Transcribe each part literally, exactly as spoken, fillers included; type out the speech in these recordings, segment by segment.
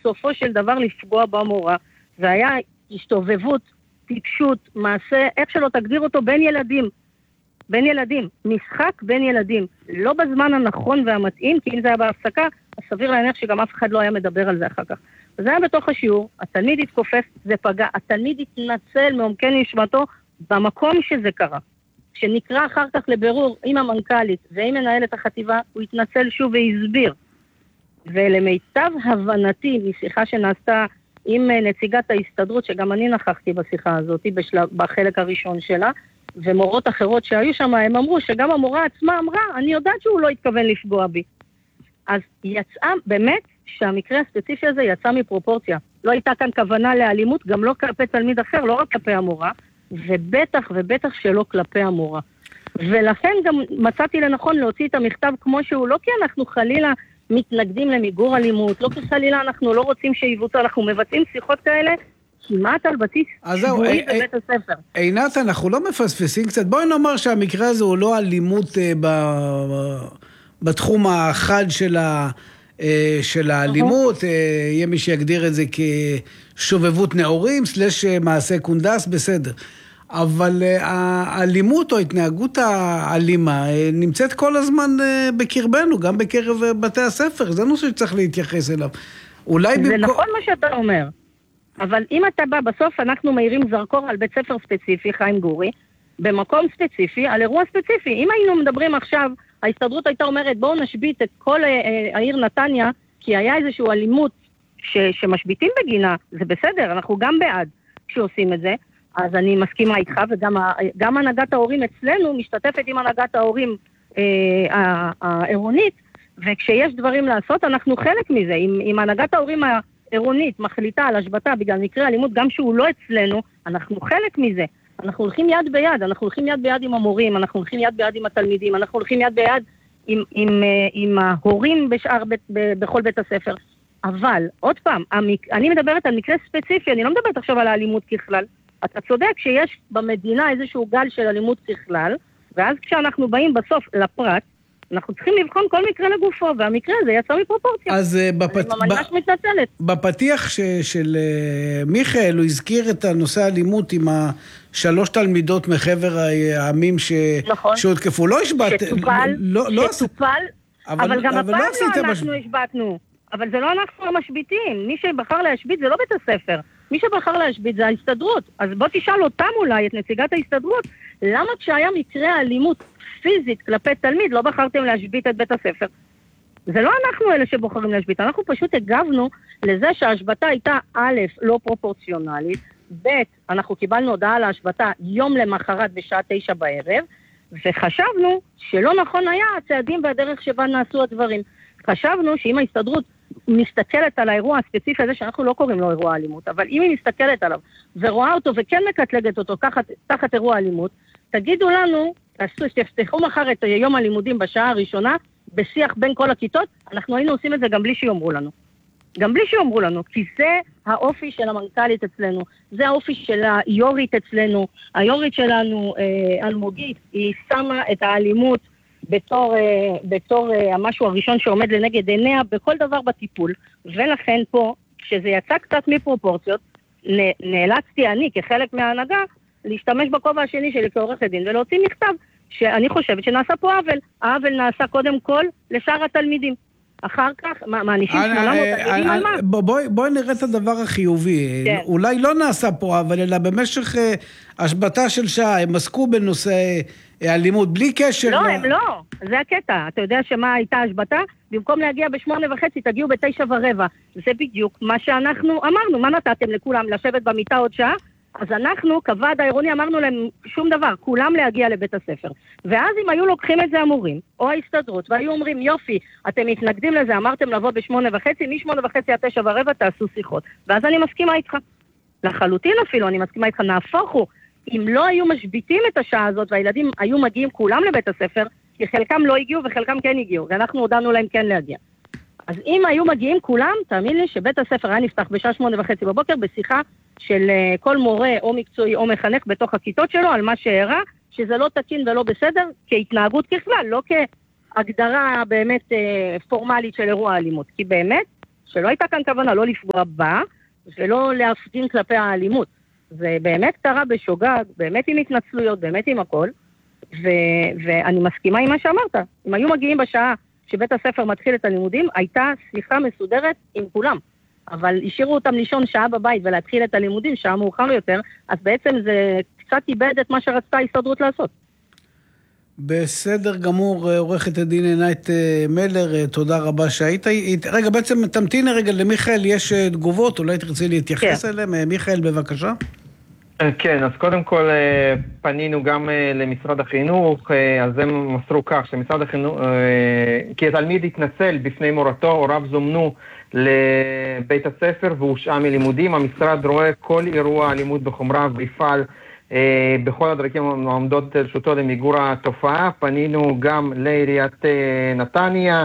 בסופו של דבר לפגוע במורה. זה היה השתובבות, טיפשות, מעשה, איך שלא תגדיר אותו, בין ילדים. בין ילדים. משחק בין ילדים. לא בזמן הנכון והמתאים, כי אם זה היה בהפסקה, אז סביר להניח שגם אף אחד לא היה מדבר על זה אחר כך. וזה היה בתוך השיעור, התלמיד התכופף, זה פגע, התלמיד התנצל מעומקי נשמתו במקום שזה קרה. כשנקרא אחר כך לבירור עם המנכ"לית ועם מנהלת החטיבה, הוא התנצל שוב והסביר. ולמיטב הבנתי, משיחה שנעשתה עם נציגת ההסתדרות, שגם אני נכחתי בשיחה הזאת, בשלב, בחלק הראשון שלה, ומורות אחרות שהיו שם, הם אמרו שגם המורה עצמה אמרה, אני יודעת שהוא לא התכוון לפגוע בי. אז יצאה, באמת, שהמקרה הספציפי הזה יצא מפרופורציה. לא הייתה כאן כוונה לאלימות, גם לא כלפי תלמיד אחר, לא רק כלפי המורה, ובטח ובטח שלא כלפי המורה. ולכן גם מצאתי לנכון להוציא את המכתב כמו שהוא, לא כי אנחנו חלילה מתנגדים למיגור אלימות, לא כי חלילה אנחנו לא רוצים שיבוצע, אנחנו מבצעים שיחות כאלה, כמעט על בסיס שבועי בבית הספר. עינת, אנחנו לא מפספסים קצת, בואי נאמר שהמקרה הזה הוא לא אלימות בתחום החד של ה... של האלימות, יהיה מי שיגדיר את זה כשובבות נאורים, סלש מעשה קונדס, בסדר. אבל האלימות או ההתנהגות האלימה נמצאת כל הזמן בקרבנו, גם בקרב בתי הספר, זה נושא שצריך להתייחס אליו. אולי זה במקום... נכון מה שאתה אומר, אבל אם אתה בא, בסוף אנחנו מאירים זרקור על בית ספר ספציפי, חיים גורי, במקום ספציפי, על אירוע ספציפי. אם היינו מדברים עכשיו, ההסתדרות הייתה אומרת, בואו נשבית את כל העיר נתניה, כי היה איזשהו אלימות ש, שמשביתים בגינה, זה בסדר, אנחנו גם בעד כשעושים את זה, אז אני מסכימה איתך, וגם גם הנהגת ההורים אצלנו משתתפת עם הנהגת ההורים אה, העירונית, וכשיש דברים לעשות, אנחנו חלק מזה. אם, אם הנהגת ההורים העירונית מחליטה על השבתה בגלל מקרה אלימות, גם שהוא לא אצלנו, אנחנו חלק מזה. אנחנו הולכים יד ביד, אנחנו הולכים יד ביד עם המורים, אנחנו הולכים יד ביד עם התלמידים, אנחנו הולכים יד ביד עם, עם, עם ההורים בשאר בית, בכל בית הספר. אבל, עוד פעם, המק... אני מדברת על מקרה ספציפי, אני לא מדברת עכשיו על האלימות ככלל. אתה צודק שיש במדינה איזשהו גל של אלימות ככלל, ואז כשאנחנו באים בסוף לפרט, אנחנו צריכים לבחון כל מקרה לגופו, והמקרה הזה יצא מפרופורציה. אז בפת... אני ממש ב... מתנצלת. בפתיח ש... של מיכאל, הוא הזכיר את הנושא האלימות עם השלוש תלמידות מחבר העמים ש... נכון. שהותקפו. לא השבט... שטופל, לא, לא שטופל, אבל, אבל גם אבל הפעם לא לא אנחנו השבטנו. אבל זה לא אנחנו המשביטים. מי שבחר להשביט זה לא בית הספר. מי שבחר להשביט זה ההסתדרות. אז בוא תשאל אותם אולי, את נציגת ההסתדרות, למה כשהיה מקרה אלימות פיזית כלפי תלמיד, לא בחרתם להשביט את בית הספר? זה לא אנחנו אלה שבוחרים להשביט, אנחנו פשוט הגבנו לזה שההשבתה הייתה א', לא פרופורציונלית, ב', אנחנו קיבלנו הודעה על ההשבתה יום למחרת בשעה תשע בערב, וחשבנו שלא נכון היה הצעדים והדרך שבה נעשו הדברים. חשבנו שאם ההסתדרות מסתכלת על האירוע הספציפי הזה, שאנחנו לא קוראים לו אירוע אלימות, אבל אם היא מסתכלת עליו ורואה אותו וכן מקטלגת אותו תחת, תחת אירוע אלימות, תגידו לנו, תפתחו מחר את יום הלימודים בשעה הראשונה, בשיח בין כל הכיתות, אנחנו היינו עושים את זה גם בלי שיאמרו לנו. גם בלי שיאמרו לנו, כי זה האופי של המנכ"לית אצלנו, זה האופי של היורית אצלנו, היורית שלנו, אה, אלמוגית, היא שמה את האלימות בתור, אה, בתור אה, המשהו הראשון שעומד לנגד עיניה, בכל דבר בטיפול, ולכן פה, כשזה יצא קצת מפרופורציות, נאלצתי אני כחלק מההנהגה, להשתמש בכובע השני שלי כעורכת דין, ולהוציא מכתב שאני חושבת שנעשה פה עוול. העוול נעשה קודם כל לשאר התלמידים. אחר כך, מענישים שמונה מאות תלמידים על מה? בואי נראה את הדבר החיובי. אולי לא נעשה פה עוול, אלא במשך השבתה של שעה, הם עסקו בנושא אלימות, בלי קשר. לא, הם לא. זה הקטע. אתה יודע שמה הייתה השבתה? במקום להגיע בשמונה וחצי, תגיעו בתשע ורבע. זה בדיוק מה שאנחנו אמרנו. מה נתתם לכולם? לשבת במיטה עוד שעה? אז אנחנו, כוועד העירוני, אמרנו להם שום דבר, כולם להגיע לבית הספר. ואז אם היו לוקחים את זה המורים, או ההסתדרות, והיו אומרים, יופי, אתם מתנגדים לזה, אמרתם לבוא בשמונה וחצי, משמונה וחצי עד תשע ורבע תעשו שיחות. ואז אני מסכימה איתך. לחלוטין אפילו, אני מסכימה איתך, נהפוך הוא. אם לא היו משביתים את השעה הזאת, והילדים היו מגיעים כולם לבית הספר, כי חלקם לא הגיעו וחלקם כן הגיעו, ואנחנו הודענו להם כן להגיע. אז אם היו מגיעים כולם, תאמין לי שבית הספר היה נפתח בשעה שמונה וחצי בבוקר, בשיחה של כל מורה או מקצועי או מחנך בתוך הכיתות שלו, על מה שהראה, שזה לא תקין ולא בסדר, כהתנהגות ככלל, לא כהגדרה באמת פורמלית של אירוע אלימות. כי באמת, שלא הייתה כאן כוונה לא לפגוע בה, ולא להפגין כלפי האלימות. זה באמת קרה בשוגג, באמת עם התנצלויות, באמת עם הכל, ו- ואני מסכימה עם מה שאמרת. אם היו מגיעים בשעה שבית הספר מתחיל את הלימודים, הייתה שיחה מסודרת עם כולם. אבל השאירו אותם לישון שעה בבית ולהתחיל את הלימודים שעה מאוחר יותר, אז בעצם זה קצת איבד את מה שרצתה ההסתדרות לעשות. בסדר גמור, עורכת הדין עינת מלר, תודה רבה שהיית. רגע, בעצם תמתיני רגע, למיכאל יש תגובות, אולי תרצי להתייחס אליהם. מיכאל, בבקשה. כן, אז קודם כל פנינו גם למשרד החינוך, אז הם מסרו כך שמשרד החינוך, כי התלמיד התנצל בפני מורתו, הוריו זומנו לבית הספר והושעה מלימודים. המשרד רואה כל אירוע אלימות בחומרה ויפעל בכל הדרכים העומדות לרשותו למיגור התופעה. פנינו גם לעיריית נתניה,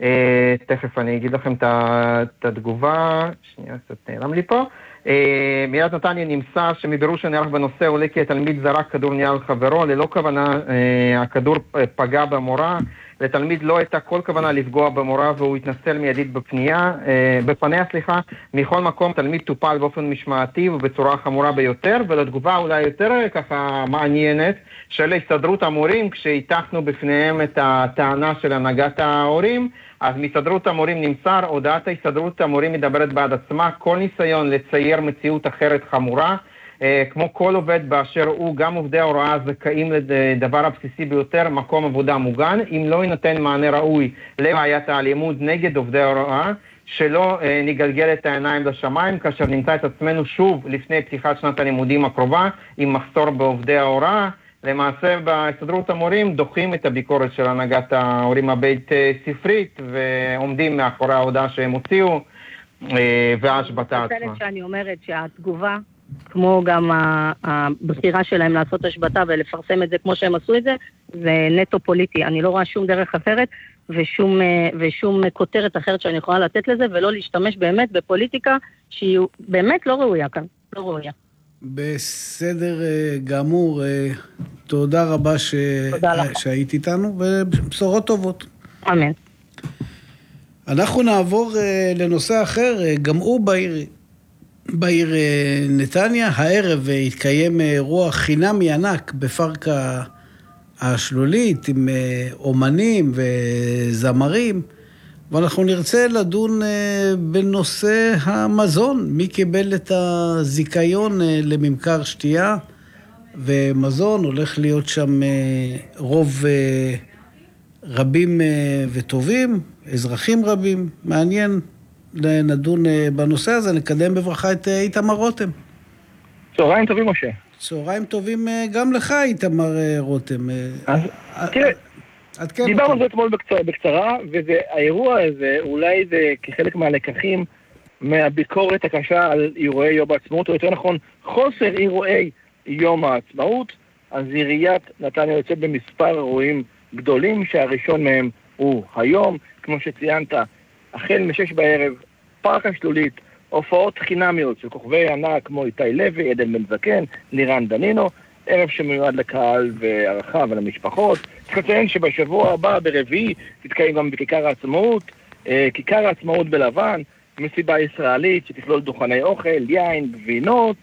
תכף אני אגיד לכם את התגובה, שנייה, קצת נעלם לי פה. מעיריית נתניה נמסר שמבירור שנערך בנושא עולה כי התלמיד זרק כדור נייר על חברו, ללא כוונה הכדור פגע במורה, לתלמיד לא הייתה כל כוונה לפגוע במורה והוא התנצל מיידית בפניה, בפניה סליחה, מכל מקום תלמיד טופל באופן משמעתי ובצורה חמורה ביותר, ולתגובה אולי יותר ככה מעניינת של הסתדרות המורים, כשהיתכנו בפניהם את הטענה של הנהגת ההורים, אז מהסתדרות המורים נמסר, הודעת ההסתדרות המורים מדברת בעד עצמה, כל ניסיון לצייר מציאות אחרת חמורה, כמו כל עובד באשר הוא, גם עובדי ההוראה זכאים לדבר הבסיסי ביותר, מקום עבודה מוגן, אם לא יינתן מענה ראוי לבעיית האלימות נגד עובדי ההוראה, שלא נגלגל את העיניים לשמיים, כאשר נמצא את עצמנו שוב לפני פתיחת שנת הלימודים הקרובה, עם מחסור בעובדי ההוראה. למעשה בהסתדרות המורים דוחים את הביקורת של הנהגת ההורים הבית ספרית, ועומדים מאחורי ההודעה שהם הוציאו, וההשבתה עצמה. אני שאני אומרת שהתגובה, כמו גם הבחירה שלהם לעשות השבתה ולפרסם את זה כמו שהם עשו את זה, זה נטו פוליטי. אני לא רואה שום דרך אחרת ושום, ושום כותרת אחרת שאני יכולה לתת לזה, ולא להשתמש באמת בפוליטיקה שהיא באמת לא ראויה כאן, לא ראויה. בסדר גמור, תודה רבה ש... תודה שהיית איתנו, ובשורות טובות. אמן. אנחנו נעבור לנושא אחר, גם הוא בעיר, בעיר נתניה. הערב התקיים אירוע חינמי ענק בפארק השלולית, עם אומנים וזמרים, ואנחנו נרצה לדון בנושא המזון, מי קיבל את הזיכיון לממכר שתייה ומזון, הולך להיות שם רוב רבים וטובים, אזרחים רבים, מעניין, נדון בנושא הזה, נקדם בברכה את איתמר רותם. צהריים טובים, משה. צהריים טובים גם לך, איתמר רותם. אז תראה, דיברנו על זה אתמול בקצרה, בקצרה, והאירוע הזה, אולי זה כחלק מהלקחים, מהביקורת הקשה על אירועי יום העצמאות, או יותר נכון, חוסר אירועי יום העצמאות, אז עיריית נתניה יוצאת במספר אירועים גדולים, שהראשון מהם הוא היום, כמו שציינת, החל משש בערב, פארק השלולית, הופעות חינמיות של כוכבי ענק כמו איתי לוי, עדן בן זקן, לירן דנינו, ערב שמיועד לקהל וערכה ולמשפחות. צריך לציין שבשבוע הבא, ברביעי, תתקיים גם בכיכר העצמאות, כיכר העצמאות בלבן, מסיבה ישראלית שתכלול דוכני אוכל, יין, גבינות,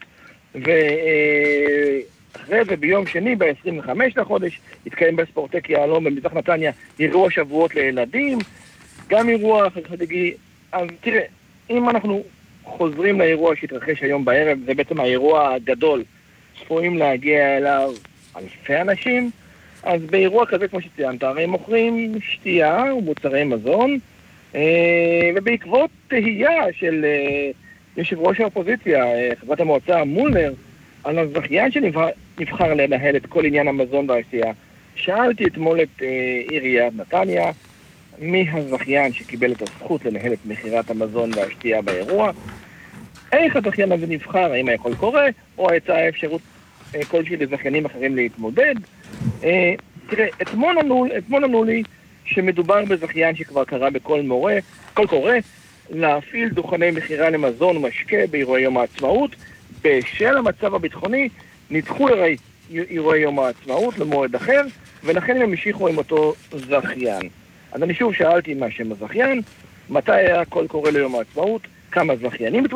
ואחרי זה ביום שני, ב-עשרים וחמישה לחודש, יתקיים בספורטק יהלום במזרח נתניה, אירוע שבועות לילדים, גם אירוע חגיגי. אז תראה, אם אנחנו חוזרים לאירוע שהתרחש היום בערב, זה בעצם האירוע הגדול, צפויים להגיע אליו אלפי אנשים, אז באירוע כזה, כמו שציינת, הרי מוכרים שתייה ומוצרי מזון, ובעקבות תהייה של יושב ראש האופוזיציה, חברת המועצה מולר, על הזכיין שנבחר לנהל את כל עניין המזון והשתייה, שאלתי אתמול את עיריית נתניה, מי הזכיין שקיבל את הזכות לנהל את מחירת המזון והשתייה באירוע, איך הזכיין הזה נבחר, האם הכל קורה, או הייתה אפשרות כלשהי לזכיינים אחרים להתמודד. תראה, אתמול ענו לי שמדובר בזכיין שכבר קרה בכל מורה, כל קורא, להפעיל דוכני מחירה למזון ומשקה באירועי יום העצמאות. בשל המצב הביטחוני נדחו אירועי יום העצמאות למועד אחר, ולכן הם המשיכו עם אותו זכיין. אז אני שוב שאלתי מה שם הזכיין, מתי היה קול קורא ליום העצמאות, כמה זכיינים